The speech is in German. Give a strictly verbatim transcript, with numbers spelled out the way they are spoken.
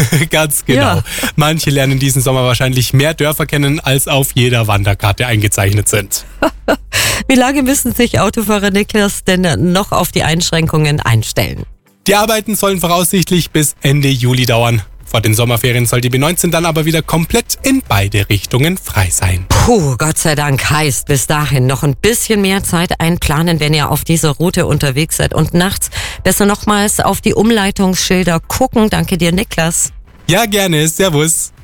Ganz genau. Ja. Manche lernen diesen Sommer wahrscheinlich mehr Dörfer kennen, als auf jeder Wanderkarte eingezeichnet sind. Wie lange müssen sich Autofahrer Niklas denn noch auf die Einschränkungen einstellen? Die Arbeiten sollen voraussichtlich bis Ende Juli dauern. Vor den Sommerferien soll die B neunzehn dann aber wieder komplett in beide Richtungen frei sein. Puh, Gott sei Dank, heißt bis dahin noch ein bisschen mehr Zeit einplanen, wenn ihr auf dieser Route unterwegs seid. Und nachts besser nochmals auf die Umleitungsschilder gucken. Danke dir, Niklas. Ja, gerne. Servus.